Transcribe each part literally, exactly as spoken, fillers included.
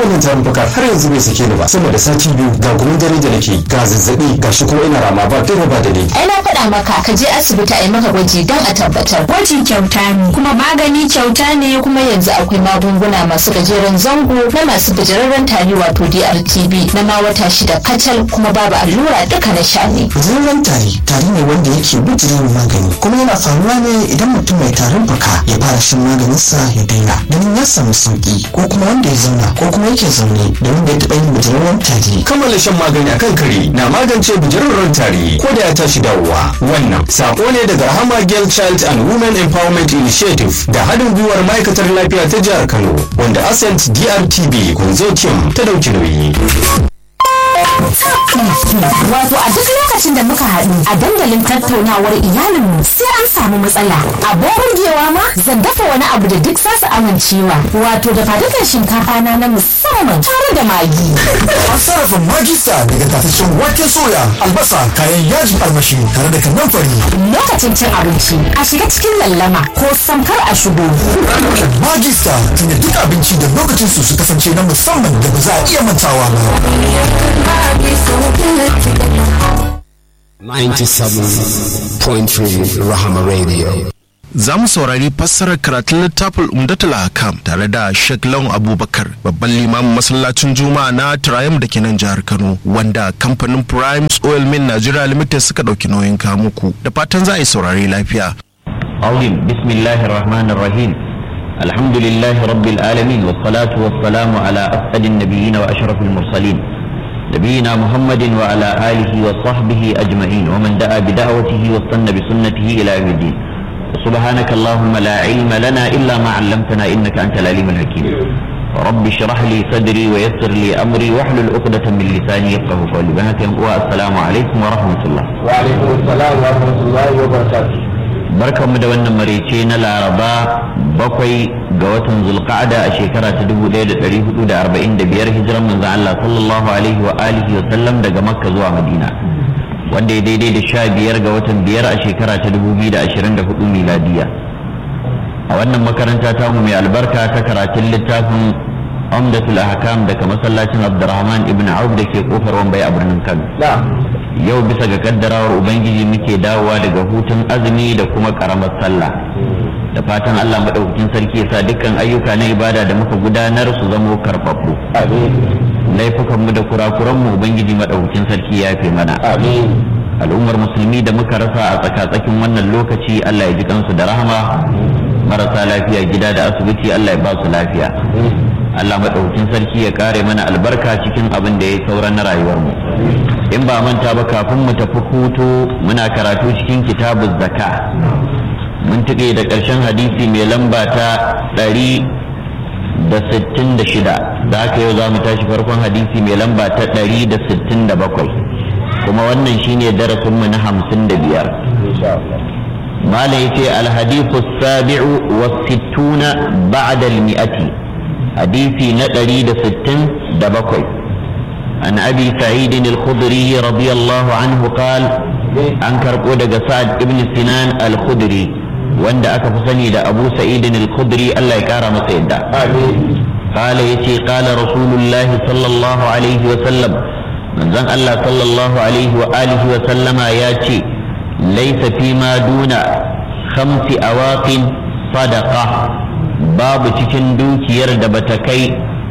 maganin tarin fuka har yanzu bai sake ni ba sama da sati biyu, ga gumin dare da nake, ga zazzabi, ga shi kuma ina rama ba dare ba da ni. Ai na faɗa maka ka je asibiti a yi maka gwaji don a tabbatar. Gwaji kyauta ne kuma magani kyauta ne. Kuma yanzu akwai magunguna masu gajeren zango na masu gajerarren tari wato D R T B na ma wata shida kacal kuma babu allura duka na sha ne. Gajerarren tari tari ne wanda yake bijirewa magani kuma yana faruwa ne idan mutum mai tarin fuka ya fara shan maganinsa ya daina ganin ya samu sauki, ko kuma wanda ya zauna ko kuma yake zaune da wanda ya taɓa yin bijirewan tari. Kammala shan magani akan kare na magance bijirewan tari ko da ya tashi dawowa. Wannan sako ne daga Rahama Girl Child and Women Empowerment Initiative da haɗin gwiwar ma'aikatar lafiya ta jihar Kano wanda Ascent D R T B Consortium ta dauki nauyi. Wato a duk lokacin da muka haɗu a dandalin tattaunawar iyalinmu sai an samu matsala. Abin burgewa ma zan dafa wani abu da duk za su amincewa. Wato da fadukan shinkafa na na musamman tare da magi. An sarrafa magista daga tafashin waken soya, albasa, kayan yajin armashi tare da kanamfari. Lokacin cin abinci a shiga cikin lallama ko samkar a shigo. Magista tunda duk abinci da lokacin su su kasance na musamman da ba za a iya mantawa ba. ninety-seven point three Rahama Radio. Za mu saurari fassarar karatun littafin Umdatul Ahkam tare da Sheikh Lawan Abubakar, babban limamin masallacin Juma'a na Triumph da ke nan jihar Kano, wanda kamfanin Primes Oil Mill Nigeria Limited suka dauki nauyin kawo muku. Da fatan za a yi saurari lafiya. Alim, bismillahir rahmanir rahim. Alhamdulillahi rabbil alamin was salatu was salamu ala as'adin nabiyyin wa ashrafil mursalin. نبينا محمد وعلى آله وصحبه أجمعين ومن دعا بدعوته واستنى بسنته إلى يوم الدين. سبحانك اللهم لا علم لنا إلا ما علمتنا إنك أنت العليم الحكيم. رب اشرح لي صدري ويسر لي أمري واحلل عقدة من لساني يفقهوا قولي. والسلام عليكم ورحمة الله. وعليكم السلام ورحمة الله وبركاته. barkanmu da wannan maraice na Laraba bakwai ga watan Zulqa'ada a shekara ta dubu ɗaya da ɗari hudu da arba'in da biyar hijiran manzon Allah sallallahu alaihi wa alihi wa sallam daga Makka zuwa Madina, wanda ya daidai da sha biyar ga watan biyar a shekara ta dubu biyu da ashirin da hudu miladiya. A wannan makaranta ta mu mai albarka ta karatun littafin Umdatul Ahkam daga masallacin Abdurrahman ibn Auf da ke kofar Wambai a birnin Kano. Yau bisa ga kaddarawar Ubangiji muke dawowa daga hutun azumi da kuma karamar sallah. Da fatan Allah madaukakin sarki ya sa dukkan ayyuka na ibada da muka gudanar su zamo karɓaɓɓu. Laifukan mu da kurakuran mu Ubangiji madaukakin sarki ya yafe mana. Al'ummar musulmi da muka rasa a tsaka-tsakin wannan lokaci Allah ya ji kansu da rahama. Marasa lafiya gida da asibiti Allah ya ba su lafiya. Allah madaukakin sarki ya kare mana albarka cikin abin da ya sauran na rayuwar mu. In ba manta ba kafin mu tafi hutu muna karatu cikin kitabuz zaka. Mun tuke da ƙarshen hadisi mai lamba ta ɗari da sittin da shida, da haka yau za mu tashi farkon hadisi mai lamba ta ɗari da sittin da bakwai, kuma wannan shine darasin mu na hamsin da biyar. Mala yace al-hadithu as-sabi'u was-sittuna ba'da al-mi'ati, hadisi na ɗari da sittin da bakwai. عن أبي سعيد الخدري رضي الله عنه قال أنكر قودة سعد ابن سنان الخدري وند أكفصني دا أبو سعيد الخدري الله يكارم سيدا قال يتي قال رسول الله صلى الله عليه وسلم من زن الله صلى الله عليه وآله وسلم ياتي ليس فيما دون خمس أواق صدقة باب تكندوك يرد بتكي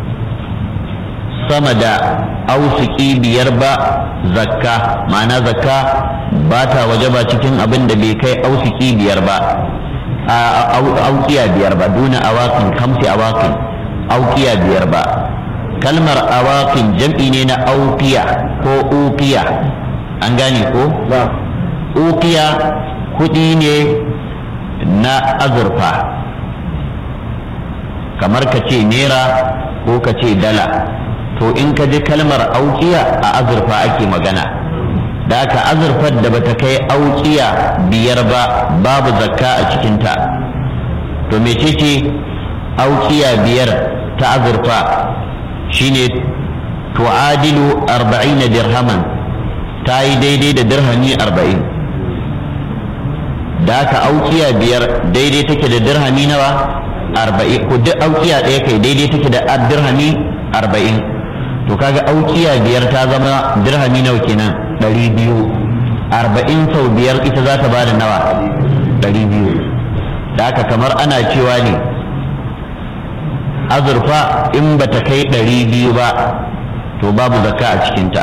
صمد ausiki biyar ba zakka, ma'ana zakka ba ta wajaba cikin abin da bai kai ausiki biyar ba, aukiya biyar ba, duna awakin kamsi awakin aukiya biyar ba. Kalmar awakin jam'i ne na aukiya ko ukiya, an gane ko? Ukiya kudi ne na azurfa, kamar ka ce naira ko ka ce dala. To in ka ji kalmar aukiya a azurfa ake magana, da aka azurfar da bata kai aukiya biyar ba babu zakka a cikinta. To mecece aukiya biyar ta azurfa? Shine tu'adilu arba'ina dirhaman, ta yi daidai da dirhami arba'in. Da aka aukiya biyar daidai take da dirhami nawa? Arba'in. Ko duk aukiya ɗaya kai daidai take da dirhami arba'in. To kaga aukiya biyar ta zama dirhami nawa kenan ɗari biyu. arba'in sau biyar ita za ta bada nawa ɗari biyu. Da haka kamar ana cewa ne azurfa in bata kai ɗari biyu ba to babu zakka a cikinta.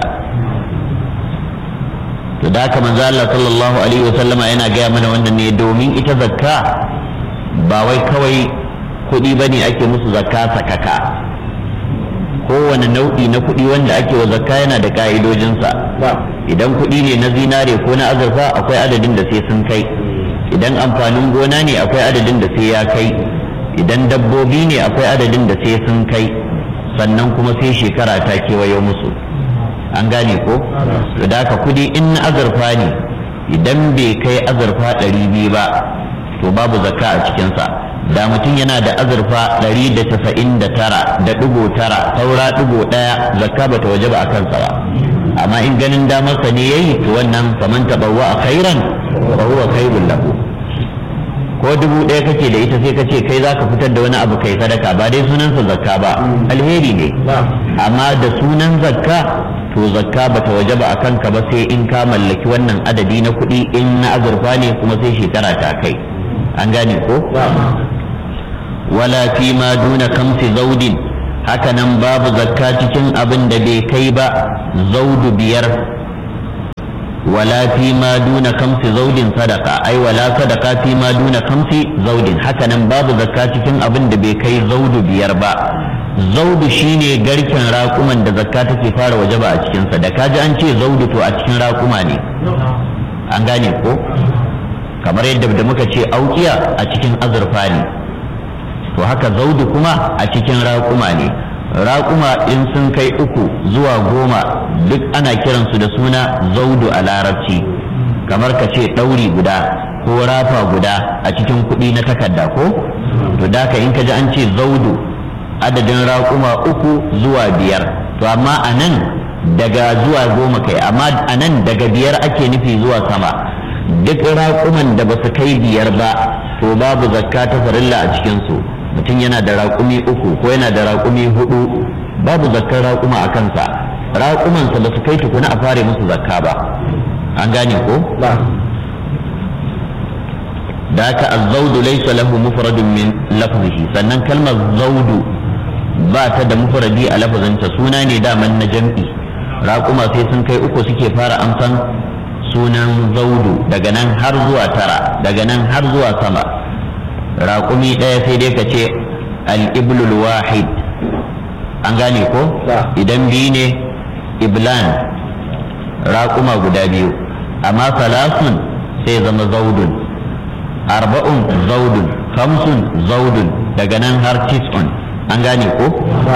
To da haka manzo Allah sallallahu alaihi wasallama yana gaya mana wannan ne domin ita zakka ba wai kawai kuɗi bane ake musu zakka sakaka. Kowane nau'i na kuɗi wanda ake wa zakka yana da ka'idojinsa. Idan kuɗi ne na zinare ko na azurfa akwai adadin da sai sun kai. Idan amfanin gona ne akwai adadin da sai ya kai. Idan dabbobi ne akwai adadin da sai sun kai. Sannan kuma sai shekara ta kewayo musu. An gane ko? To da haka kuɗi in na azurfa ne idan bai kai azurfa ɗari biyu ba to babu zakka a cikinsa. Da mutum yana da azurfa ɗari da casa'in da tara da ɗigo tara saura ɗigo ɗaya zakka ba ta waje ba a kansa ba. Amma in ganin damarsa ne ya yi to wannan faman taɓawa a khairan fa huwa khairun lahu. Ko dubu ɗaya kake da ita sai ka ce kai za ka fitar da wani abu kai sadaka ba dai sunansa zakka ba alheri ne. Amma da sunan zakka to zakka ba ta waje ba a kanka ba sai in ka mallaki wannan adadi na kuɗi in na azurfa ne kuma sai shekara ta kai. An gane ko? Wala fi ma duna kamsi zaudin hakanan babu zakka cikin abin da bai kai ba zaudu biyar. Wala fi ma duna kamsi zaudin sadaka ai wala sadaka fi ma duna kamsi zaudin hakanan babu zakka cikin abin da bai kai zaudu biyar ba. Zaudu shine garken raƙuman da zakka take fara wajaba a cikinsa. Da kaji an ce zaudu to a cikin raƙuma ne. An gane ko? Kamar yadda da muka ce aukiya a cikin azurfa ne. To haka zaudu kuma a cikin raƙuma ne. Raƙuma in sun kai uku zuwa goma duk ana kiransu da suna zaudu a larabci. Kamar ka ce ɗauri guda ko rafa guda a cikin kuɗi na takarda ko? To da ka in ka ji an ce zaudu adadin raƙuma uku zuwa biyar. To amma a nan daga zuwa goma kai amma a nan daga biyar ake nufi zuwa sama. Duk raƙuman da ba su kai biyar ba to babu zakka ta farilla a cikinsu. Mutum yana da raƙumi uku ko yana da raƙumi hudu babu zakkar raƙuma a kansa. Raƙumansa ba su kai tukuna a fare musu zakka ba. An gane ko? Da haka azzaudu laysa lahu mufradun min lafzihi sannan kalmar zaudu ba ta da mufradi a lafazanta suna ne daman na jam'i. Raƙuma sai sun kai uku suke fara amsan sunan zaudu daga nan har zuwa tara daga nan har zuwa sama. Raƙumi ɗaya sai dai ka ce al-iblul wahid. An gane ko? Idan biyu ne iblan raƙuma guda biyu amma salasun sai zama zaudun, arba'un zaudun, khamsun zaudun daga nan har tis'un. An gane ko?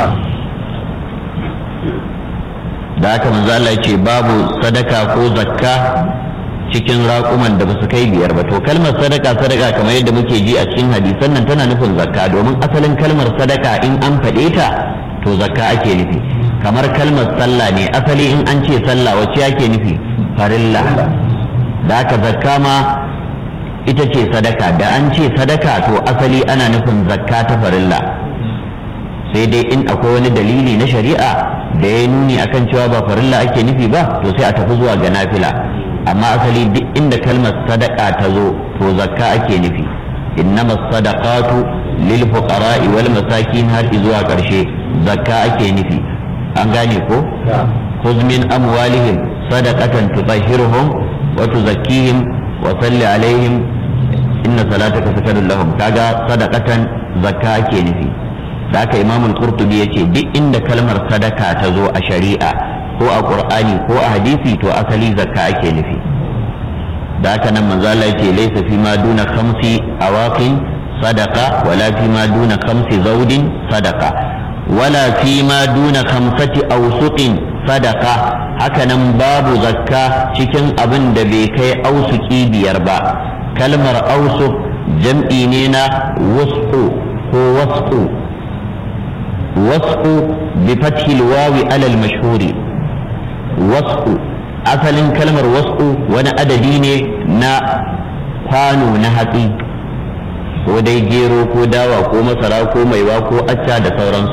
Da haka manzo Allah ce babu sadaka ko zakka cikin raƙuman da basu kai biyar ba. To kalmar sadaka sadaka kamar yadda muke ji a cikin hadisan nan tana nufin zakka domin asalin kalmar sadaka in an faɗe ta to zakka ake nufi. Kamar kalmar sallah ne asali in an ce sallah wacce ake nufi farilla. Da haka zakka ma ita ce sadaka da an ce sadaka to asali ana nufin zakka ta farilla. Sai dai in akwai wani dalili na shari'a da ya nuni akan cewa ba farilla ake nufi ba to sai a tafi zuwa ga nafila. Amma asali duk inda kalmar sadaka ta zo to zakka ake nufi. Innama sadaqatu lil fuqara'i wal masakin har zuwa karshe zakka ake nufi. An gane ko? Khudh min amwalihim sadaqatan tutahhiruhum wa tuzakkihim wa salli alaihim inna salataka sakanun lahum. Kaga sadaqatan zakka ake nufi. Da haka Imam Al-Qurtubi yace duk inda kalmar sadaka ta zo a shari'a ko a Qur'ani ko a hadisi to asali zakka ake nufi. Da haka nan manzo Allah yace laysa fi ma duna khamsi awaqin sadaqa wala fi ma duna khamsi zawdin sadaqa wala fi ma duna khamsati awsuqin sadaqa. Haka nan babu zakka cikin abin da bai kai ausuki biyar ba. Kalmar ausuq jam'i ne na wasqu ko wasqu. wasqu bi fathi alwawi ala almashhuri. Wasqu asalin kalmar wasqu wani adadi ne na kwano na hatsi ko dai gero ko dawa ko masara ko maiwa ko acca da sauransu.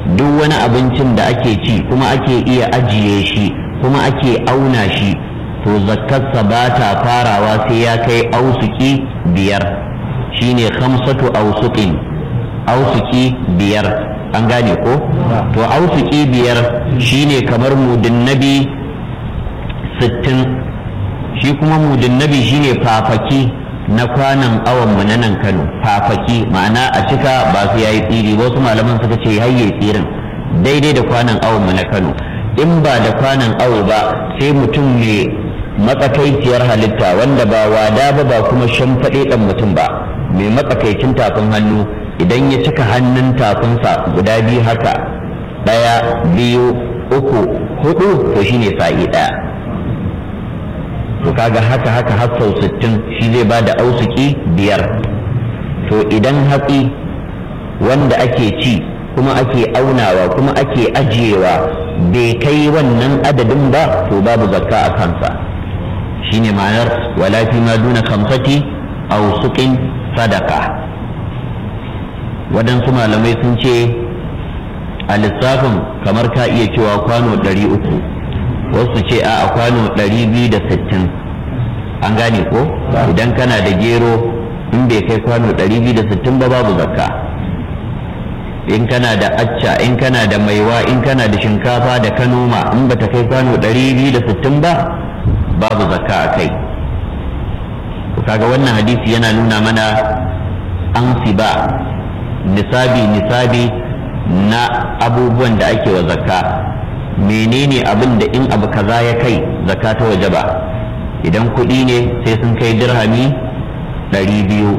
duk wani abincin da ake ci kuma ake iya ajiye shi kuma ake auna shi to zakkarsa ba ta farawa sai ya kai ausuki biyar, shine khamsatu ausuqin, ausuki biyar, an gane ko? To ausuki biyar shine kamar mudin nabi sittin, shi kuma mudin nabi shine fafaki na kwanan awon mu na nan Kano, fafaki ma'ana a cika ba su yayi tsiri, wasu malaman suka ce hayye tsirin daidai da kwanan awon mu na Kano. In ba da kwanan awo ba sai mutum mai matsakaiciyar halitta wanda ba wada ba ba kuma shamfaɗe ɗan mutum ba, mai matsakaicin tafin hannu, idan ya cika hannun tafinsa guda biyu haka, ɗaya biyu uku hudu, to shine sa'i ɗaya. To kaga haka haka har sau sittin shi zai ba da ausuki biyar. To idan hatsi wanda ake ci kuma ake aunawa kuma ake ajiyewa bai kai wannan adadin ba to babu zakka a kansa, shine ma'anar wala fi ma duna khamsati ausuqin sadaka. Waɗansu malamai sun ce a lissafin kamar ka iya cewa kwano ɗari uku, wasu ce a kwano ɗari biyu da sittin, an gane ko? Idan kana da gero in bai kai kwano ɗari biyu da sittin ba babu zakka. In kana da acca, in kana da maiwa, in kana da shinkafa da ka noma in bata kai kwano ɗari biyu da sittin ba babu zakka a kai. To kaga wannan hadisi yana nuna mana an siba nisabi nisabi na abubuwan da ake wa zakka. Menene abin da in abu kaza ya kai zakka ta wajaba? Idan kuɗi ne sai sun kai dirhami ɗari biyu,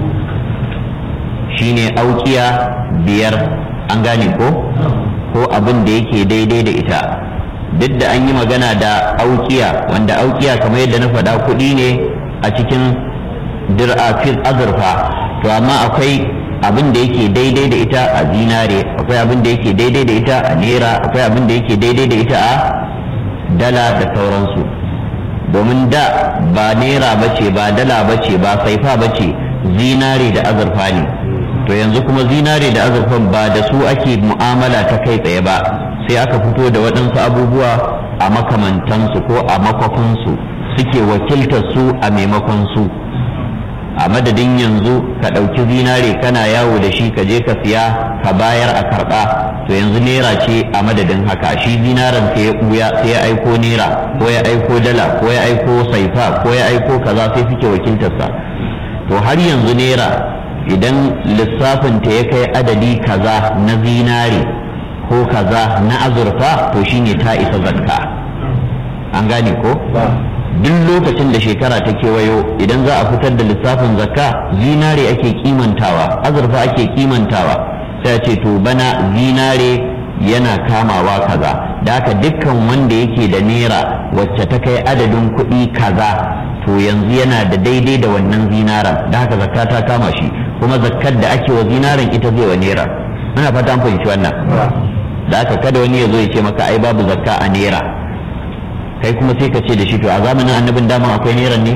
shine aukiya biyar, an gane ko? Ko abin da yake daidai da ita. Duk da an yi magana da aukiya, wanda aukiya kamar yadda na faɗa kuɗi ne a cikin dir'afin azurfa, to amma akwai abin da yake daidai da ita a zinare, akwai abin da yake daidai da ita a naira, akwai abin da yake daidai da ita a dala da sauransu. Domin da ba naira bace ba dala bace ba saifa bace, zinare da azurfa ne. To yanzu kuma zinare da azurfan ba da su ake mu'amala ta kai tsaye ba, sai aka fito da waɗansu abubuwa a makamantansu ko a makwafinsu suke wakiltar su a maimakon su. A madadin yanzu ka ɗauki zinare kana yawo da shi ka je ka siya ka bayar a karɓa, to yanzu naira ce a madadin haka. Shi zinaren sai ya ɓuya sai ya aiko naira ko ya aiko dala ko ya aiko saifa ko ya aiko kaza sai suke wakiltarsa. To har yanzu naira idan lissafin ta ya kai adadi kaza na zinare ko kaza na azurfa to shine ta isa zakka, an gane ko? Duk lokacin da shekara ta kewayo idan za a fitar da lissafin zakka zinare ake kimantawa, azurfa ake kimantawa, sai a ce to bana zinare yana kamawa kaza, da haka dukkan wanda yake da naira wacce ta kai adadin kuɗi kaza to yanzu yana da daidai da wannan zinaren, da haka zakka ta kama shi, kuma zakkar da ake wa zinaren ita zai wa naira. Muna fata an fahimci wannan. Da haka kada wani ya zo ya ce maka ai babu zakka a naira, kai kuma sai ka ce da shi to a zamanin annabin dama akwai naira ne?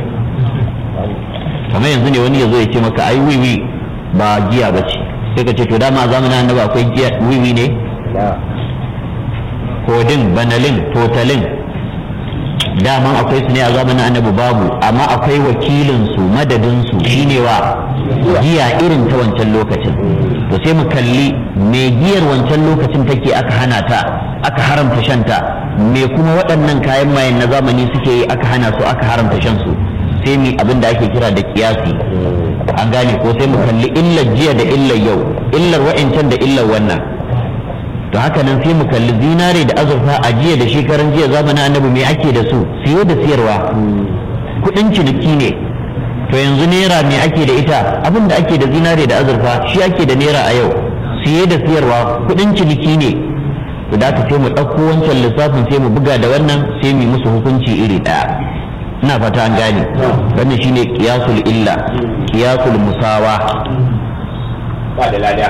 Kamar yanzu ne wani ya zo ya ce maka ai wiwi ba giya ba ce, sai ka ce to dama a zamanin annabi akwai giya wiwi ne? Kodin, banalin, totalin daman akwai su ne a zamanin annabi babu, amma akwai wakilinsu madadinsu shine wa giya irin ta wancan lokacin. To sai mu kalli me giyar wancan lokacin take aka hana ta, aka haramta shanta, me kuma waɗannan kayan mayen na zamani suke yi aka hana su aka haramta shan su, sai mu abin da ake kira da kiyasi, an gane ko? Sai mu kalli illar jiya da illar yau, illar wa'ancan da illar wannan. To haka nan sai mu kalli zinare da azurfa a jiya da shekaran jiya zamanin annabi me ake da su, siyo da siyarwa, kuɗin ciniki ne. To yanzu naira me ake da ita? Abin da ake da zinare da azurfa shi ake da naira a yau, siye da siyarwa, kuɗin ciniki ne. To da sai mu ɗauko wancan lissafin sai mu buga da wannan sai mu musu hukunci iri ɗaya. Ina fata an gane. Wannan shine qiyasul illa, qiyasul musawa. Ba da lada.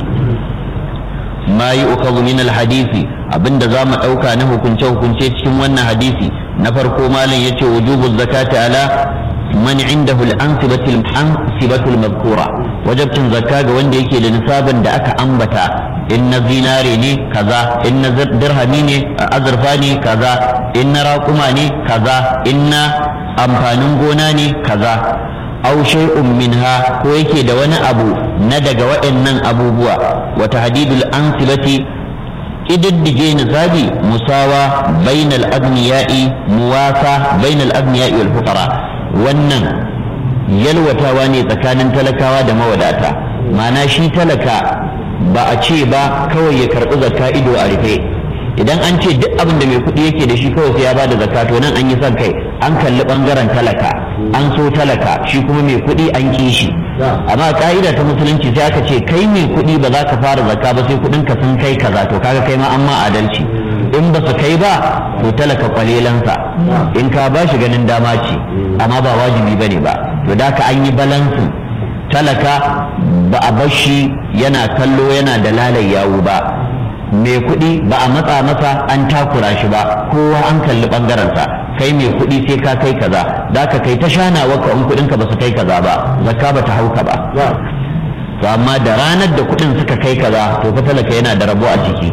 Ma yi ukhadhu min al-hadisi, abinda za mu ɗauka na hukunce hukunce cikin wannan hadisi. Na farko malam yace wujubu zakati ala man indahu al-ansibatu al-ansibatu al-madhkura, wajibcin zakka ga wanda yake da nisabin da aka ambata in na zinare ne kaza, in na dirhami ne azurfa ne kaza, in na raƙuma ne kaza, in na amfanin gona ne kaza. Aw shay'un minha, ko yake da wani abu na daga waɗannan abubuwa. Wa tahdidul ansilati, ƙididdige nisabi musawa bainal agniya'i, muwasa bainal agniya'i wal fuqara. Wannan yalwatawa ne tsakanin talakawa da mawadata. Ma'ana shi talaka ba a ce ba kawai ya karɓi zakka ido a rufe. Idan an ce duk abin da mai kuɗi yake da shi kawai sai ya bada zakka, to nan an yi son kai, an kalli ɓangaren talaka, an so talaka, shi kuma mai kuɗi an ƙi shi. Amma ka'ida ta musulunci sai aka ce kai mai kuɗi ba za ka fara zakka ba sai kuɗin ka sun kai kaza, to kaga kai ma an ma adalci. In ba su kai ba to talaka kwalelansa, in ka ba shi ganin dama ce, amma ba wajibi bane ba. To da ka an yi balansu, talaka ba a bar shi yana kallo yana da lalai yawu ba, mai kuɗi ba a matsa masa an takura shi ba, kowa an kalli ɓangarensa. Kai mai kuɗi sai ka kai kaza, da ka kai ta shana waka in kuɗinka ba su kai kaza ba, zakka ba ta hauka ba. To amma da ranar da kuɗin suka kai kaza, to fa talaka yana da rabo a ciki.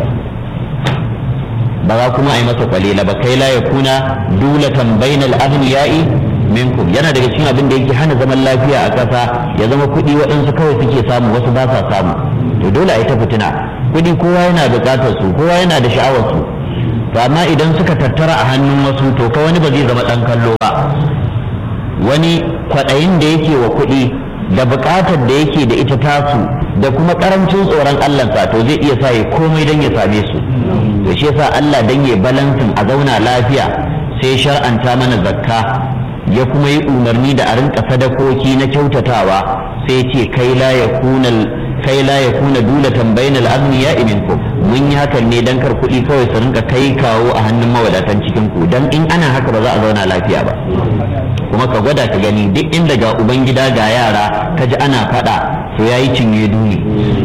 Ba za kuma a yi masa kwalila ba, kai la ya kuna dulatan bainal aghniya'i minkum. Yana daga cikin abin da yake hana zaman lafiya a ƙasa, ya zama kuɗi waɗansu kawai suke samu, wasu ba sa samu. To dole a yi ta fitina. Kuɗi kowa yana buƙatar su, kowa yana da sha'awar su. To amma idan suka tattara a hannun wasu, to ka wani ba zai zama ɗan kallo ba. Wani kwaɗayin da yake wa kuɗi da buƙatar da yake da ita tasu da kuma ƙarancin tsoron Allahnsa, to zai iya sa ya komai don ya same su. To shi yasa Allah dan ya balansin a zauna lafiya sai shar'anta mana zakka, ya kuma yi umarni da a rinka sadakoki na kyautatawa, sai ce kai la yakuna kai la yakuna dulatan bainal aghniya'i minkum. Mun yi hakan ne dan kar kuɗi kawai su rinka kai kawo a hannun mawadatan cikin ku, dan in ana haka ba za a zauna lafiya ba. Kuma ka gwada ka gani, duk inda ga ubangida ga yara ka ji ana faɗa, to yayi cinye duni.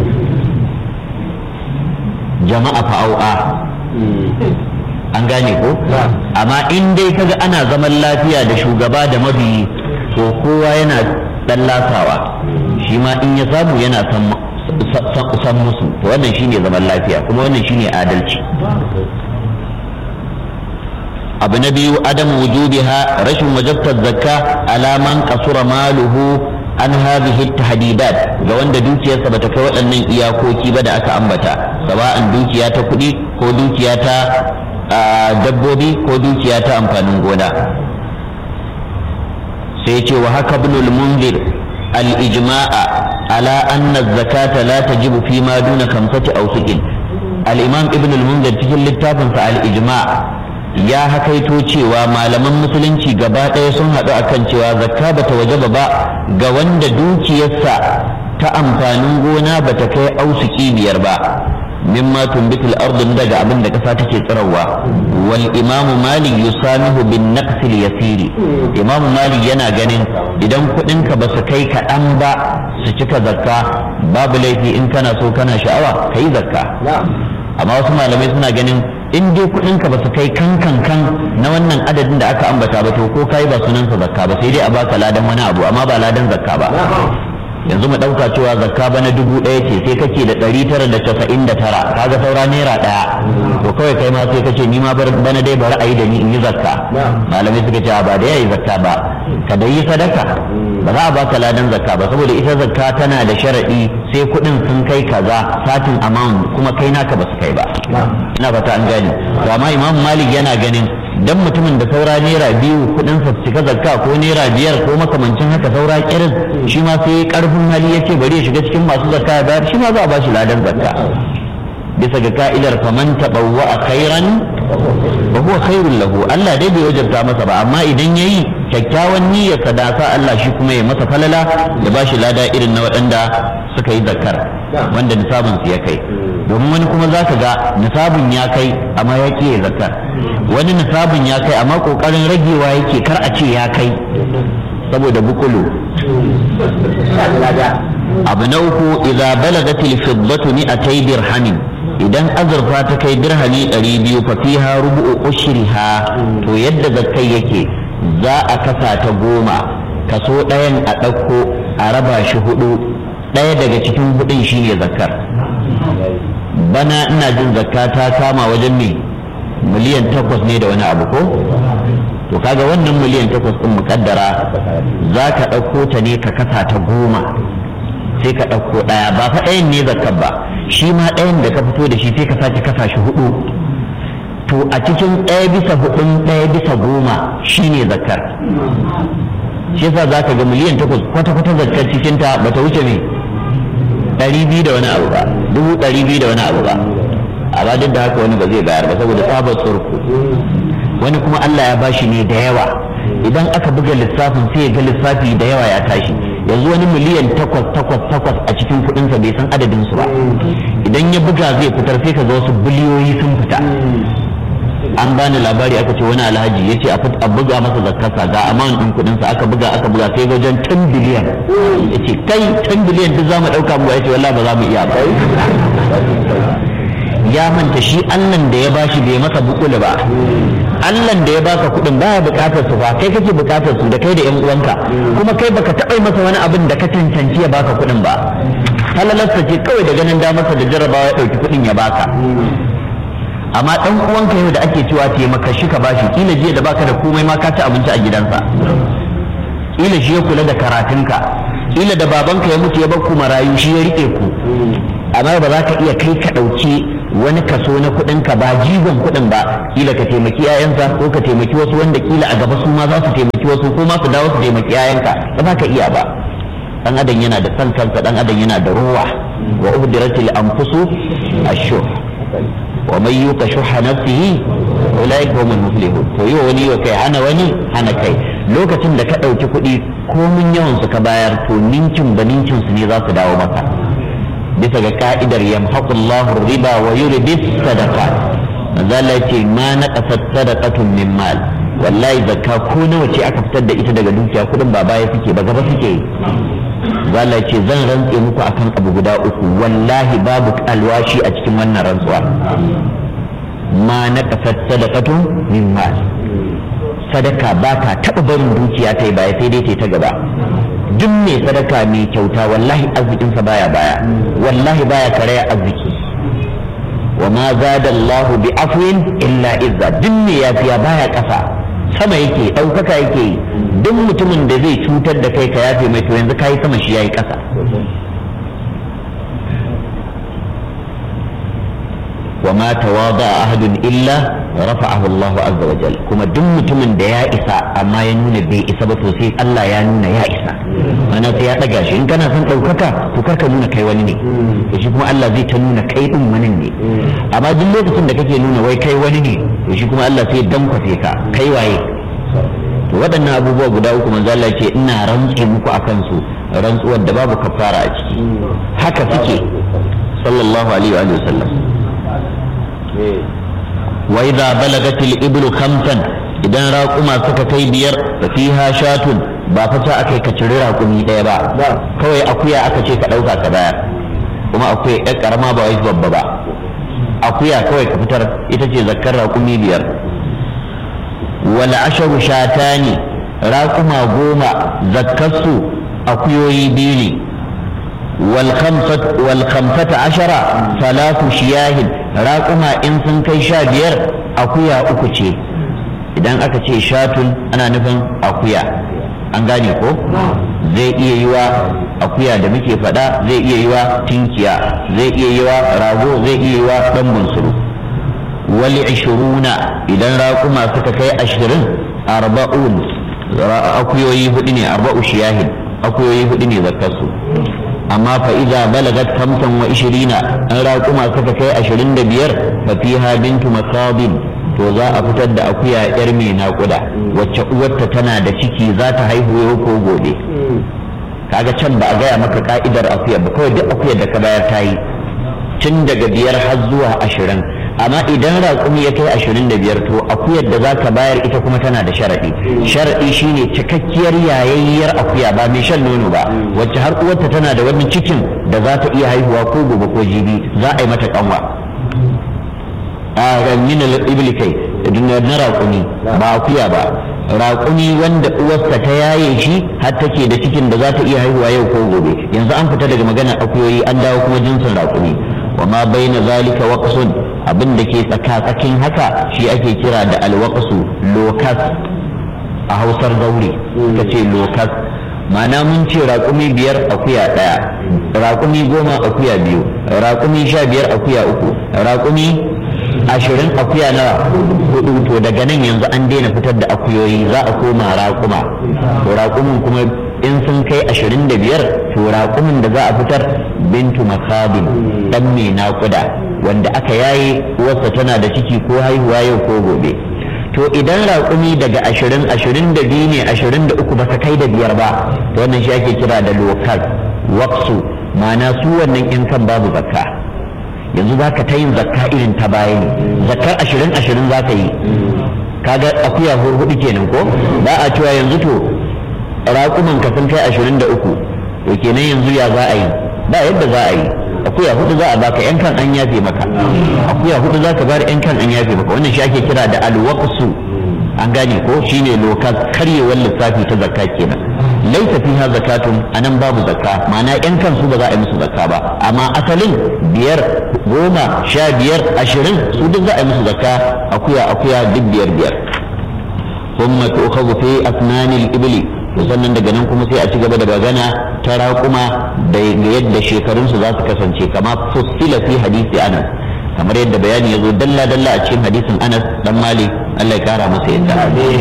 Jama'a fa'au'a, an gane ko? Amma in dai kaga ana zaman lafiya da shugaba da mabiyi, to kowa yana dan lasawa, shi ma in ya samu yana san musu. To wannan shine zaman lafiya, kuma wannan shine adalci. Abu na biyu, adam wujubiha, rashin wajabtar zakka ala man kasura maluhu an hadhihi tahdidat, ga wanda dukiyarsa bata kai waɗannan iyakoki ba da aka ambata, saba'an dukiya ta kuɗi ko dukiya ta dabbobi ko dukiya ta amfanin gona. Sai ce wa haka ibn al-munzir al-ijma'a ala anna az-zakata la tajibu fi ma duna khamsati awsuqin. Al-imam ibn al-munzir cikin littafinsa al-ijma' ya hakaito cewa malaman musulunci gaba ɗaya sun haɗu akan cewa zakka bata wajaba ba ga wanda dukiyarsa ta amfanin gona bata kai ausuki biyar ba, mimma tumbitul ardun, daga abin da ƙasa take tsirarwa. Wal imamu malik yusamihu bin naqsil yasiri. Imamu malik yana ganin idan kuɗinka ba su kai kaɗan ba su cika zakka, babu laifi in kana so kana sha'awa ka yi zakka. Amma wasu malamai suna ganin in dai kuɗinka ba su kai kan kan kan na wannan adadin da aka ambata ba, to ko kai ba sunansa zakka ba, sai dai a baka ladan wani abu, amma ba ladan zakka ba. Yanzu mu ɗauka cewa zakka bana dubu ɗaya ce, sai kake da ɗari tara da casa'in da tara, kaga saura naira ɗaya, to kawai kai ma sai kace ni ma bana dai bari a yi da ni in yi zakka. Malamai suka ce ba da yayi zakka ba, ka da yi sadaka, ba za a baka ladan zakka ba, saboda ita zakka tana da sharaɗi sai kuɗin sun kai kaza, satin amount, kuma kai naka ba su kai ba. Ina fata an gane. To amma Imam Malik yana ganin dan mutumin da saura naira biyu kudin sa cika zakka ko naira biyar ko makamancin haka saura kirin, shi ma sai karfin hali yace bari ya shiga cikin masu zakka ya bayar, shi ma za a bashi ladan zakka bisa ga ka'idar faman tabawwa khairan wa huwa khairul lahu. Allah dai bai wajabta masa ba, amma idan yayi kyakkyawan niyyar sa da sa Allah shi kuma ya masa falala ya bashi lada irin na waɗanda suka yi zakkar wanda nisabin su ya kai. Domin wani kuma za ka ga nisabin ya kai amma ya ke zakar, wani nisabin ya kai amma kokarin ragewa yake kar a ce ya kai saboda bukulu. Abu na uku, idza balagatil fiddatu mi'atay dirhamin, idan azurfa ta kai dirhami ɗari biyu fa fiha rubu'u ushriha, to yadda zakai yake za a kasa ta goma, kaso ɗayan a ɗauko a raba shi hudu, ɗaya daga cikin hudun shine zakar. bana ina jin zakka ta kama wajen me miliyan takwas ne da wani abu ko to kaga wannan miliyan takwas din mukaddara za ka ɗauko ta ne ka kasa ta goma sai ka ɗauko ɗaya ba fa ɗayan ne zakkar ba shi ma ɗayan da ka fito da shi sai ka sake kasa shi hudu to a cikin ɗaya bisa hudun ɗaya bisa goma shine zakkar shi yasa za ka ga miliyan takwas kwata-kwata zakkar cikinta ba ta wuce me ɗari biyu da wani abu ba dubu ɗari biyu da wani abu ba amma duk da haka wani ba zai bayar ba saboda tsabar surku wani kuma Allah ya bashi ne da yawa idan aka buga lissafin sai ya ga lissafi da yawa ya tashi yanzu wani miliyan takwas takwas takwas a cikin kuɗinsa bai san adadin su ba idan ya buga zai fitar sai ka ga wasu biliyoyi sun fita an bani labari aka ce wani alhaji ya ce a buga masa zakkarsa ga amount ɗin kuɗinsa aka buga aka buga sai ga wajen ten biliyan ya ce kai ten biliyan duk za mu ɗauka mu ya ce wallahi ba za mu iya ba ya manta shi allan da ya bashi bai masa bukula ba allan da ya baka kuɗin baya bukatar su ba kai kake bukatar su da kai da yan uwanka kuma kai baka taɓa masa wani abin da ka cancanci ya baka kuɗin ba halalarsa ce kawai da ganin damarsa da jarabawa ya ɗauki kuɗin ya baka amma dan uwanka yau da ake cewa taimaka shi ka bashi kila jiya da baka da komai ma ka ci abinci a gidansa kila shi ya kula da karatunka kila da babanka ya mutu ya bar ku marayu shi ya rike ku amma ba za ka iya kai ka dauki wani kaso na kuɗin ka ba jigon kuɗin ba kila ka taimaki yayansa ko ka taimaki wasu wanda kila a gaba su ma za su taimaki wasu ko ma su dawo su taimaki yayanka ba za ka iya ba dan adam yana da san kansa dan adam yana da ruwa wa uhdiratil anfusu ash-shuh wa man yuqa shuha nafsihi ulaika humul muflihun to yi wani wa kai hana wani hana kai lokacin da ka dauki kuɗi komin yawan su ka bayar to ninkin ba ninkin su ne za su dawo maka bisa ga ka'idar yamhaqullahu riba wa yurbi sadaqa manzo Allah yace ma naqasat sadaqatun min mal wallahi zakka ko nawa ce aka fitar da ita daga dukiya kudin ba baya suke ba gaba suke Allah ce zan rantse muku akan abu guda uku wallahi babu alwashi a cikin wannan rantsuwa ma naqasat sadaqatun min mal sadaka ba ta taba barin dukiya ta yi baya sai dai ta gaba duk mai sadaka mai kyauta wallahi arzikinsa baya baya wallahi baya karaya arziki wa ma zada Allah bi afwin illa izza duk mai yafiya baya kasa sama yake ɗaukaka yake yi duk mutumin da zai cutar da kai ka yafe mai to yanzu kayi sama shi yayi kasa wa ma tawada ahadun illa rafa'ahu Allah azza wa jalla kuma duk mutumin da ya isa amma ya nuna bai isa ba to sai Allah ya nuna ya isa mana sai ya daga shi in kana son daukaka to karka nuna kai wani ne to shi kuma Allah zai ta nuna kai din wani ne amma duk lokacin da kake nuna wai kai wani ne to shi kuma Allah sai ya dankwafe ka kai waye to waɗannan abubuwa guda uku manzo Allah ce ina rantsi muku akan su rantsuwar da babu kafara a ciki haka suke sallallahu alaihi wa sallam wa idza balagatil iblu khamsan idan raquma suka kai biyar fa fiha shatun ba fa ta akai ka ciri raqumi daya ba kawai akuya aka ce ka dauka ka bayar kuma akuya ɗan karama ba wai babba ba akuya kawai ka fitar ita ce zakkar raqumi biyar wal asharu shatani raquma goma zakkarsu akuyoyi biyu ne wal khamsat wal khamsata ashara salatu shiyahin raƙuma in sun kai sha biyar akuya uku ce idan aka ce shatun ana nufin akuya an gane ko zai iya yiwa akuya da muke faɗa zai iya yiwa tinkiya zai iya yiwa rago zai iya yiwa ɗan bunsuru wali ishiruna idan raƙuma suka kai ashirin arba'un akuyoyi hudu ne arba'u shiyahin akuyoyi hudu ne zakkarsu amma fa idza balagat khamsan wa ishirina an raquma suka kai ashirin da biyar fa fiha bintu masabin to za a fitar da akuya yar mai naƙuda wacce uwarta tana da ciki za ta haihu yau ko gobe kaga can ba a gaya maka ka'idar akuya ba kawai duk akuyar da ka bayar ta yi tun daga biyar har zuwa ashirin amma idan raƙumi ya kai ashirin da biyar to akuyar da za ka bayar ita kuma tana da sharaɗi sharaɗi shine cikakkiyar yayayyar akuya ba mai shan nono ba wacce har uwarta tana da wani cikin da za ta iya haihuwa ko gobe ko jibi za a yi mata kanwa a ramin ibli kai na raƙumi ba akuya ba raƙumi wanda uwarsa ta yaye shi har take da cikin da za ta iya haihuwa yau ko gobe yanzu an fita daga maganar akuyoyi an dawo kuma jinsin raƙumi wa ma baina zalika waqsun abin da ke tsaka-tsakin haka shi ake kira da alwaqsu lokas a hausar zaure ka ce lokas ma'ana mun ce raƙumi biyar akuya ɗaya raƙumi goma akuya biyu raƙumi sha biyar akuya uku raƙumi ashirin akuya na hudu to daga nan yanzu an daina fitar da akuyoyi za a koma raƙuma to raƙumin kuma in sun kai ashirin da biyar to raƙumin da za a fitar bintu makabin ɗan mai naƙuda wanda aka yaye uwarsa tana da ciki ko haihuwa yau ko gobe to idan raƙumi daga ashirin ashirin da biyu ne ashirin da uku ba ta kai da biyar ba to wannan shi ake kira da lokal waqsu ma'ana su wannan in kan babu zakka yanzu za ka ta yin zakka irin ta baya ne zakkar ashirin ashirin za ka yi kaga akuya hudu kenan ko ba a cewa yanzu to raƙuman ka sun kai ashirin da uku to kenan yanzu ya za a yi ba yadda za a yi akuya hudu za a baka yan kan an yafe maka akuya hudu za ka bada yan kan an yafe maka wannan shi ake kira da alwaqsu an gane ko shine lokal karyewar lissafi ta zakka kenan laisa fiha zakatun anan babu zakka ma'ana yan kan su ba za a yi musu zakka ba amma asalin biyar goma sha biyar ashirin su duk za a yi musu zakka akuya akuya duk biyar biyar thumma tu'khadhu fi asnanil ibli sannan daga nan kuma sai a ci gaba da magana ta raƙuma da yadda shekarunsu za su kasance kama fussila fi hadisi anas kamar yadda bayani ya zo dalla dalla a cikin hadisin anas dan malik Allah ya kara masa yadda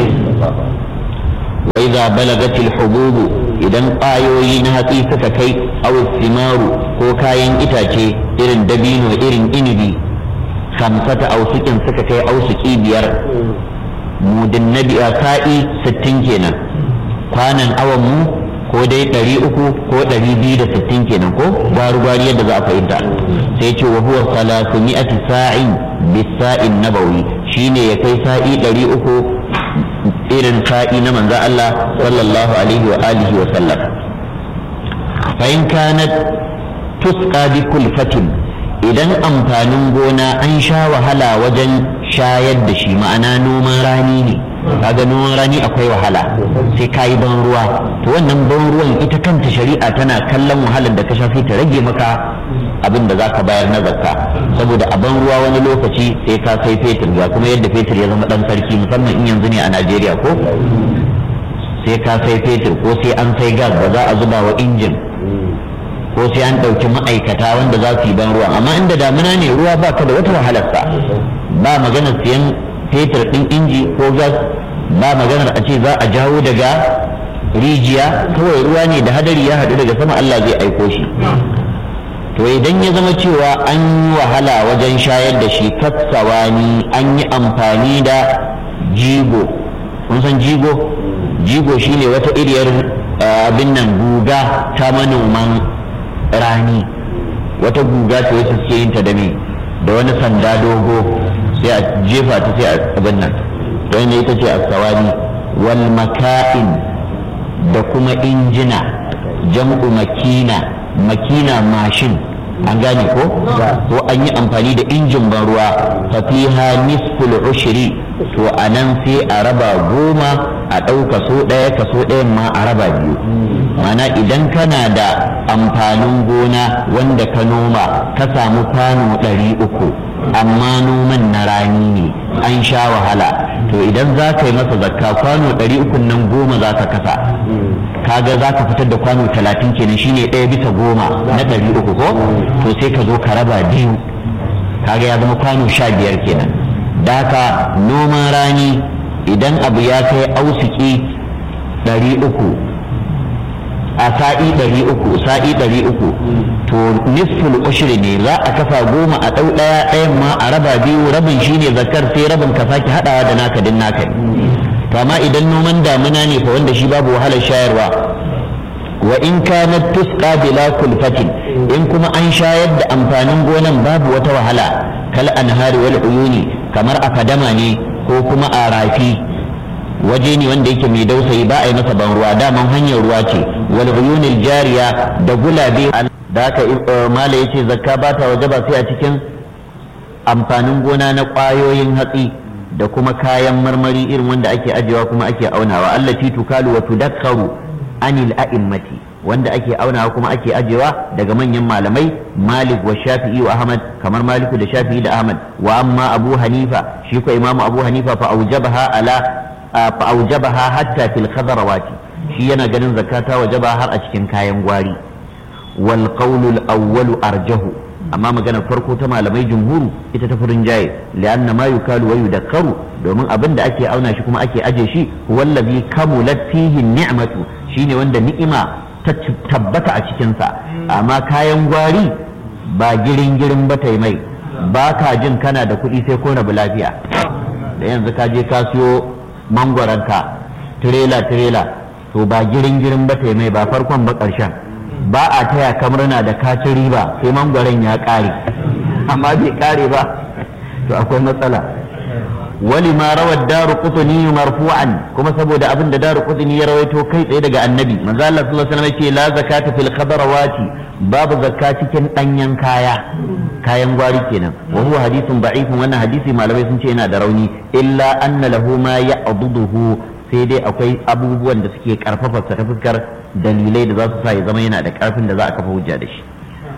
wa idza balagatil hubub idan ƙwayoyi na hatsi suka kai aw simaru ko kayan itace irin dabino irin inibi kamsata ausukin suka kai ausuki biyar mudin nabi a sa'i sittin kenan kwanan awan mu ko dai ɗari uku ko ɗari biyu da sittin kenan ko gwari-gwari yadda za a fahimta sai ce wa huwa salatu mi'ati sa'in bisa'in nabawi shine ya kai sa'i ɗari uku irin sa'i na manzo Allah sallallahu alaihi wa alihi wa sallam fa in kanat tusqa bi kulfatin idan amfanin gona an sha wahala wajen shayar da shi ma'ana noman rani ne kaga noman rani akwai wahala sai ka yi ban ruwa to wannan ban ruwan ita kanta shari'a tana kallon wahalar da ka shafi ta rage maka abin da zaka bayar na zakka saboda a ban ruwa wani lokaci sai ka sai fetur ga kuma yadda fetur ya zama dan sarki musamman in yanzu ne a Najeriya ko sai ka sai fetur ko sai an sai gas da za a zuba wa injin ko sai an ɗauki ma'aikata wanda za su yi ban ruwa amma inda damuna ne ruwa ba ka da wata wahalarsa ba maganar siyan fetur ɗin inji ko gas ba maganar a ce za a jawo daga rijiya kawai ruwa ne da hadari ya haɗu daga sama Allah zai aiko shi to idan ya zama cewa an yi wahala wajen shayar da shi kassawani an yi amfani da jigo kun san jigo jigo shine wata iriyar abin nan guga ta manoman rani wata guga ce wacce suke yin ta da me da wani sanda dogo sai a jefa ta sai a abin nan to ne ita ce as-sawani wal maka'in da kuma injina jam'u makina makina mashin an gane ko ko an yi amfani da injin ban ruwa fa fiha nisful ushri to anan sai a raba goma a ɗauka so ɗaya kaso ɗayan ma a raba biyu mana idan kana da amfanin gona wanda ka noma ka samu kwano ɗari uku amma noman na rani ne an sha wahala to idan za ka yi masa zakka kwano ɗari uku nan goma za ka kasa kaga za ka fitar da kwano talatin kenan shine ɗaya bisa goma na ɗari uku ko to sai ka zo ka raba biyu kaga ya zama kwano sha biyar kenan da haka noman rani idan abu ya kai ausiki ɗari uku a sa'i ɗari uku sa'i ɗari uku to nisful ushri ne za a kafa goma a ɗau ɗaya ɗayan ma a raba biyu rabin shine zakar sai rabin ka sake haɗawa da naka din naka to amma idan noman damuna ne fa wanda shi babu wahalar shayarwa wa in kanat tusqa bila kulfatin in kuma an shayar da amfanin gonan babu wata wahala kal anhari wal uyuni kamar a fadama ne ko kuma a rafi waje ne wanda yake mai dausayi ba a yi masa ban ruwa daman hanyar ruwa ce wal uyunil jariya da gulabe da haka mala yace zakka ba ta wajaba sai a cikin amfanin gona na ƙwayoyin hatsi da kuma kayan marmari irin wanda ake ajewa kuma ake aunawa allati tukalu wa tudakkaru anil a'immati wanda ake aunawa kuma ake ajewa daga manyan malamai Malik wa Shafi'i wa Ahmad, kamar Maliku da Shafi'i da Ahmad. Wa amma Abu Hanifa, shi ko Imamu Abu Hanifa fa aujabaha ala fa aujabaha hatta fil khadarawati, shi yana ganin zakata wajaba har a cikin kayan gwari. Wal qawlu al awwalu arjahu, amma maganar farko ta malamai jumhuru ita ta furin jaye, li'anna ma yukalu wa yudakkaru, domin abin da ake auna shi kuma ake aje shi wallazi kamulat fihi ni'matu, shine wanda ni'ima ta tabbata a cikinsa. Amma kayan gwari ba girin girin ba tai mai, ba ka jin kana da kuɗi sai ko rabu lafiya. Da yanzu ka je ka siyo mangwaranka tirela tirela, to ba girin girin ba tai mai, ba farkon ba ƙarshen. Ba a taya kamrana da ka ci riba sai mangwaron ya ƙare, amma bai ƙare ba, to akwai matsala. wali ma rawar daru qutni marfu'an, kuma saboda abin da daru qutni ya rawaito kai tsaye daga annabi manzo Allah sallallahu alaihi wasallam yace la zakata fil khadarawati, babu zakka cikin danyen kaya, kayan gwari kenan. Wa huwa hadithun da'ifun, wannan hadisi malamai sun ce yana da rauni, illa anna lahu ma ya'duduhu, sai dai akwai abubuwan da suke karfafa sa ta fuskar dalilai da za su sa ya zama yana da karfin da za a kafa hujja da shi.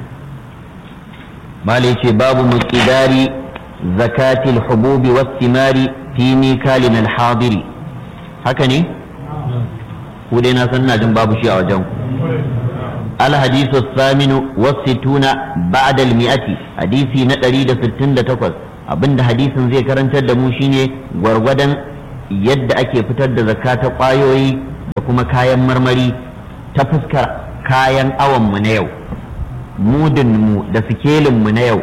Malai yace babu muqidari زكاة الحبوب والثمار في ميكالنا الحاضر. هكذا ولنا سنة جنباب شيء وجن. الحديث الثامن والستون بعد المئة، حديثي نتريد ستين لتقص. abinda hadisin zai karantar da mu shine gwargwadon yadda ake fitar da zakata kwayoyi da kuma kayan marmari ta fuskar kayan awon mu na yau, mudin mu da sikelin mu na yau.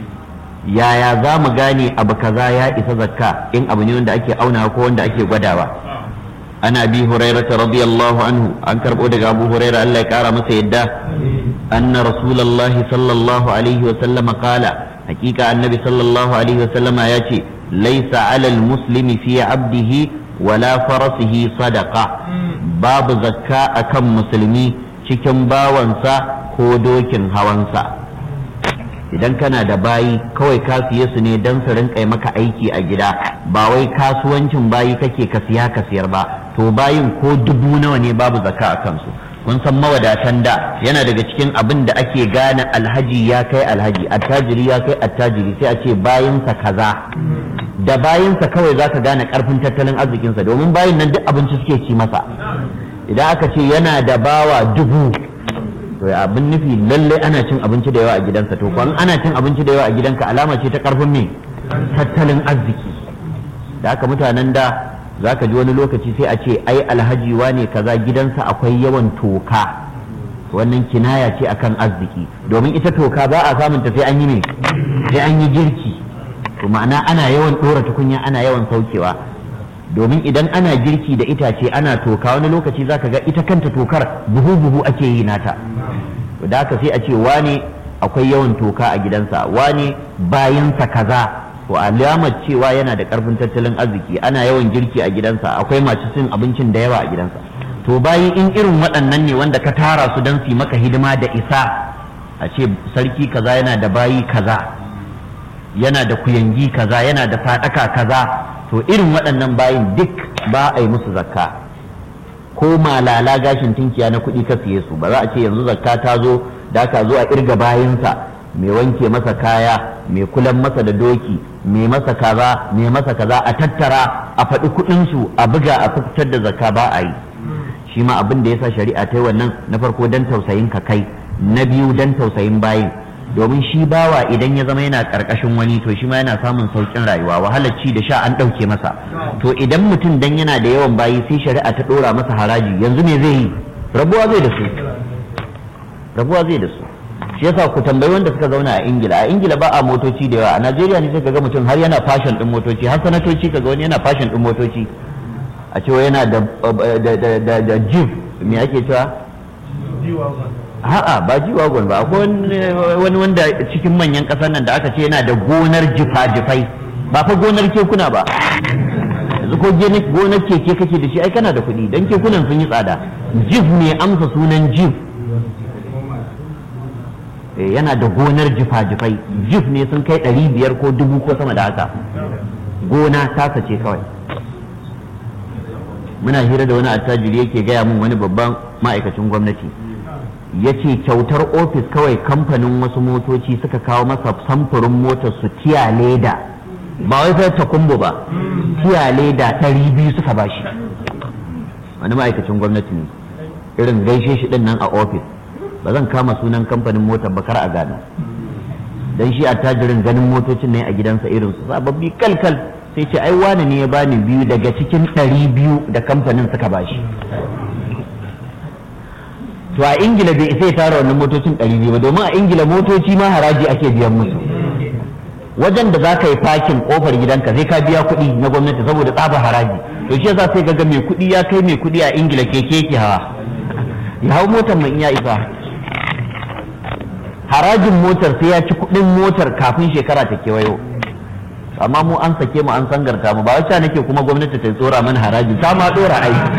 Yaya za mu gane abu kaza ya isa zakka in abu ne wanda ake auna ko wanda ake gwadawa? Ana bi hurairata radiyallahu anhu, an karbo daga Abu Hurairah Allah ya kara masa yadda, anna rasulullahi sallallahu alaihi wa sallama qala, hakika annabi sallallahu alaihi wa sallama yace laysa alal muslimi fi abdihi wala farasihi sadaqa, babu zakka akan musulmi cikin bawansa ko dokin hawansa. Idan kana da bayi kawai ka siye su ne don su rinka maka aiki a gida, ba wai kasuwancin bayi kake ka siya ka siyar ba, to bayin ko dubu nawa ne babu zakka a kansu. Kun san mawadatan da yana daga cikin abin da ake gane alhaji ya kai alhaji, attajiri ya kai attajiri, sai a ce bayinsa kaza. Da bayinsa kawai za ka gane karfin tattalin arzikinsa, domin bayin nan duk abinci suke ci masa. Idan aka ce yana da bawa dubu, to abin nufi lalle ana cin abinci da yawa a gidansa, to kwan ana cin abinci da yawa a gidanka alama ce ta karfin me tattalin arziki. Da haka mutanen da za ka ji wani lokaci sai a ce ai alhaji wane kaza gidansa akwai yawan toka, wannan kinaya ce akan arziki, domin ita toka ba a samun ta sai an yi me sai an yi girki, to ma'ana ana yawan dora tukunya ana yawan saukewa. Domin idan ana girki da itace ana toka wani lokaci zaka ga ita kanta tokar buhu-buhu ake yi nata, da haka sai a ce wane akwai yawan toka a gidansa, wane bayansa kaza, to alamar cewa yana da karfin tattalin arziki, ana yawan girki a gidansa, akwai masu cin abincin da yawa a gidansa. To bayi in irin waɗannan ne wanda ka tara su don su maka hidima da isa, a ce sarki kaza yana da bayi kaza, yana da kuyangi kaza, yana da sadaka kaza, to irin waɗannan bayin duk ba a yi musu zakka. Ko malala gashin tinkiya na kuɗi ka siye su, ba za a ce yanzu zakka ta zo da ka zo a irga bayinsa, mai wanke masa kaya, mai kulan masa da doki, mai masa kaza, mai masa kaza, a tattara a faɗi kuɗinsu a buga a fitar da zakka ba a yi. Shi ma abin da yasa shari'a ta yi wannan, na farko dan tausayin ka kai, na biyu dan tausayin bayin, domin shi bawa idan ya zama yana karkashin wani to shi ma yana samun saukin rayuwa, wahalar ci da sha an ɗauke masa. To idan mutum dan yana da yawan bayi sai shari'a ta ɗora masa haraji, yanzu me zai yi? Rabuwa zai da su, rabuwa zai da su. Shi yasa ku tambayi wanda suka zauna a Ingila, a Ingila ba a motoci da yawa, a Najeriya ne sai kaga mutum har yana fashion din motoci, har sanatoci kaga wani yana fashion din motoci, a cewa yana da da da jeep, me ake cewa? A'a ba jiwagon ba, akwai wani wanda cikin manyan ƙasar nan da aka ce yana da gonar jifa-jifai, ba fa gonar kekuna ba. Yanzu ko gonar keke kake da shi ai kana da kuɗi, don kekunan sun yi tsada. Jif ne amsa sunan jif, yana da gonar jifa-jifai, jif ne sun kai ɗari biyar ko dubu ko sama da haka, gona tasa ce kawai. Muna hira da wani attajiri yake gaya mun wani babban ma'aikacin gwamnati ya ce kyautar ofis kawai kamfanin wasu motoci suka kawo masa samfurin motar su tiya leda ba wai sai ta kumbo ba tiya leda ɗari biyu suka bashi. Wani ma'aikacin gwamnati ne irin gaishe shi din nan a ofis, ba zan kama sunan kamfanin motar ba kar a gana, dan shi attajirin ganin motocin ne a gidansa irin su sababbi kalkal, sai ce ai wani ne ya bani biyu daga cikin ɗari biyu da kamfanin suka bashi. To a Ingila bai isa ya tara wannan motocin ɗari biyu ba, domin a Ingila motoci ma haraji ake biyan musu. Wajen da za ka yi fakin kofar gidanka sai ka biya kuɗi na gwamnati saboda tsaba haraji. To shi yasa sai ga mai kuɗi ya kai mai kuɗi a Ingila keke ke hawa, ya hau motar mai iya isa. Harajin motar sai ya ci kuɗin motar kafin shekara ta kewayo. Amma mu an sake mu an sangarta mu, ba wacce nake kuma gwamnati ta tsora mana haraji, ta ma tsora aiki.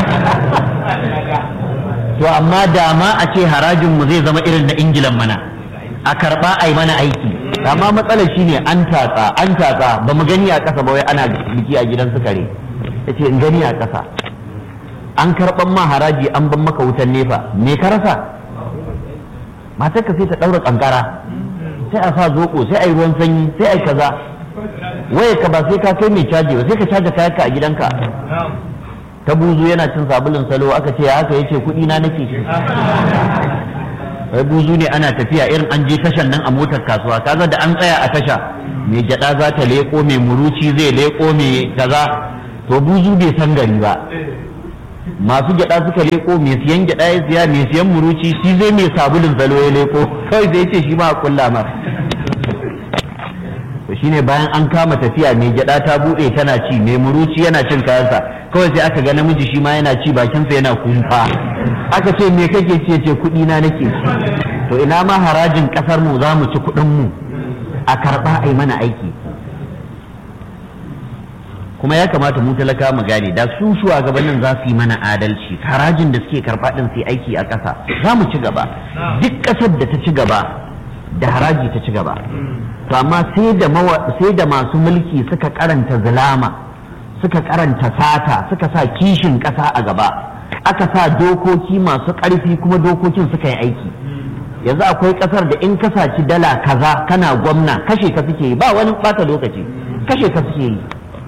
To amma da ma a ce harajin mu zai zama irin na Ingilan mana, a karɓa a yi mana aiki. Amma matsalar shine an tatsa an tatsa ba mu gani a ƙasa ba, wai ana biki a gidan sukare. Yace in gani a ƙasa. An karɓan ma haraji an ban maka wutan nefa, me ka rasa? Matarka sai ta ɗaura ƙanƙara, sai a sa zoɓo, sai a yi ruwan sanyi, sai a yi kaza. Waye ka ba sai ka kai mai caji ba, sai ka caja kayanka a gidanka. Ta buzu yana cin sabulun salo, aka ce haka yace kuɗi na nake. Wai buzu ne ana tafiya irin an je tashan nan a motar kasuwa, kaga da an tsaya a tasha mai gyada za ta leko, mai muruci zai leko, mai kaza. To buzu bai san gari ba, masu gyada suka leko, mai siyan gyada ya siya, mai siyan muruci shi zai mai sabulun salo ya leko, kawai zai ce shi ma a kulla ma. To shine bayan an kama tafiya mai gyada ta bude tana ci, mai muruci yana cin kayansa, kawai sai aka ga namiji shi ma yana ci, bakinsa yana kumfa. Aka ce me kake ce ce kuɗi na nake ci. To ina ma harajin kasar mu za mu ci kuɗin mu a karɓa ai mana aiki. Kuma ya kamata mu talaka mu gane, da su shugabannin za su yi mana adalci, harajin da suke karɓa din su aiki a ƙasa, za mu ci gaba. Duk ƙasar da ta ci gaba da haraji ta ci gaba. To amma sai da sai da masu mulki suka karanta zulama, suka karanta sata, suka sa kishin ƙasa a gaba, aka sa dokoki masu ƙarfi kuma dokokin suka yi aiki. Yanzu akwai ƙasar da in ka saci dala kaza kana gwamna kashe ka suke yi, ba wani ɓata lokaci, kashe ka suke yi.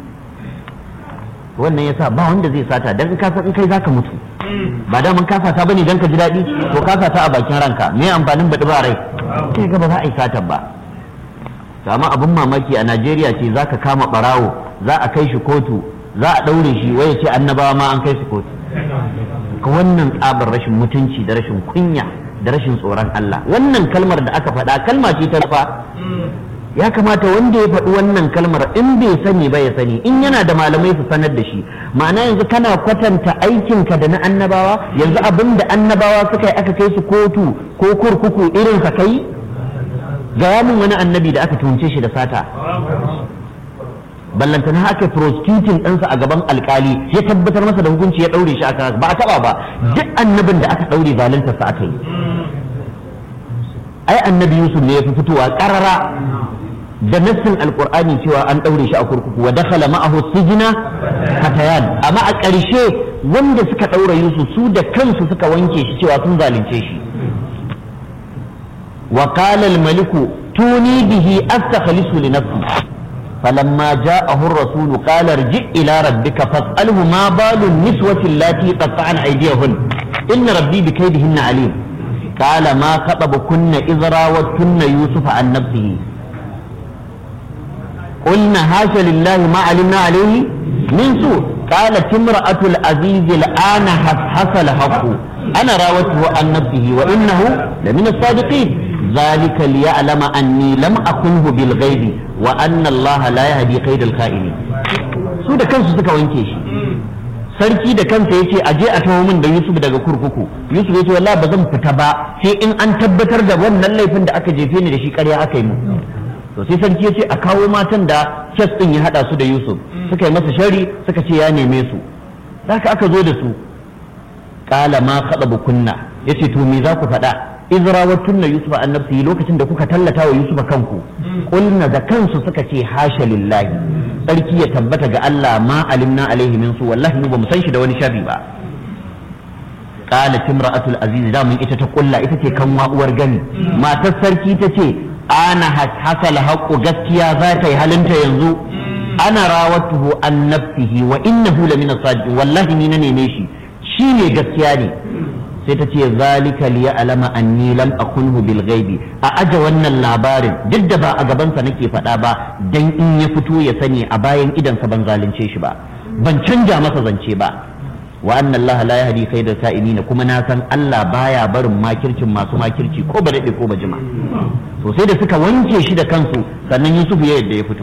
Wannan yasa ba wanda zai sata, dan in ka san in kai zaka mutu, ba da mun kasa ta bane dan ka ji daɗi, to kasa ta a bakin ranka, me amfanin baɗi ba rai, sai ga ba za a yi satan ba. Amma abin mamaki a Najeriya ce za ka kama ɓarawo, za a kai shi kotu, za a ɗaure shi, waye ce annabawa ma an kai su kotu. Ka wannan tsabar rashin mutunci da rashin kunya da rashin tsoron Allah. Wannan kalmar da aka faɗa kalma ce ta fa. Ya kamata wanda ya faɗi wannan kalmar in bai sani ba ya sani, in yana da malamai su sanar da shi. Ma'ana yanzu kana kwatanta aikinka da na annabawa, yanzu abin da annabawa suka yi aka kai su kotu ko kurkuku irin sa kai? Gaya min wani annabi da aka tuhunce shi da sata, ballantana aka prosecuting ɗansa a gaban alkali ya tabbatar masa da hukunci ya ɗaure shi aka ba a taɓa ba. Duk annabin da aka ɗaure zalunta sa aka yi. Ai annabi Yusuf ne ya fi fitowa ƙarara da nassin alƙur'ani cewa an ɗaure shi a kurkuku, wa dakhala ma'ahu sijina fatayan, amma a ƙarshe wanda suka ɗaura Yusuf su da kansu suka wanke shi cewa sun zalunce shi. وقال الملك توني به أستخلصه لنفسي فلما جاءه الرسول قال ارجع إلى ربك فاسأله ما بال النسوة اللاتي قطعن أيديهن إن ربي بكيدهن عليم قال ما خطبكن إذ راوتن يوسف عن نفسه قلنا حاشا لله ما علمنا عليه من سوء قالت امرأة العزيز الآن حصحص الحق أنا راوته عن نفسه وإنه لمن الصادقين ذلك ليعلم أني لم أخنه بالغيب وأن الله لا يهدي كيد الخائنين. su da kansu suka wanke shi, sarki da kansa yace aje a taho min da Yusuf daga kurkuku. Yusuf yace wallahi ba zan fita ba sai in an tabbatar da wannan laifin da aka jefe ni da shi ƙarya aka yi mu. To sai sarki yace a kawo matan da kes din ya hada su da Yusuf, suka yi masa shari, suka ce ya neme su, haka aka zo da su. Qala ma khadabukunna, yace to me za ku faɗa? izrawattunna Yusuf an nafsihi, lokacin da kuka tallata wa Yusuf kanku. Qulna da kansu suka ce hasha lillahi, sarki ya tabbata ga Allah, ma alimna alaihi min su, wallahi mu bamu san shi da wani sharri ba. qalat imra'atul aziz da mun ita ta kulla ita ce kan uwar gani matar sarki ta ce ana hasal haqqu gaskiya za ta yi halinta yanzu ana rawatuhu an nafsihi wa innahu lamina sadiqin wallahi ni na neme shi shi ne gaskiya ne sai ta ce zalika liya alama anni lam akunhu bil ghaibi a aje wannan labarin duk da ba a gabansa nake faɗa ba dan in ya fito ya sani a bayan idansa ban zalunce shi ba ban canja masa zance ba wa anna Allah la yahdi kaydal sa'ilin kuma na san Allah baya barin makircin masu makirci ko ba dade ko ba jima to sai da suka wanke shi da kansu sannan Yusuf ya yadda ya fito